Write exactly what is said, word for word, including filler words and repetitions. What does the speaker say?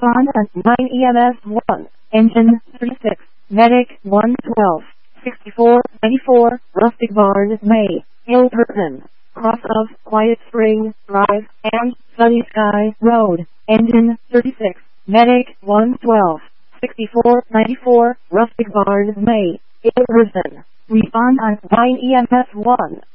Respond on nine E M S one, engine thirty-six, medic one twelve, sixty-four ninety-four, Rustic Barn, May, Hilperton, cross of Quiet Spring Drive and Sunny Sky Road, engine thirty-six, medic one twelve, sixty-four ninety-four, Rustic Barn, May, Hilperton. Respond on nine E M S one.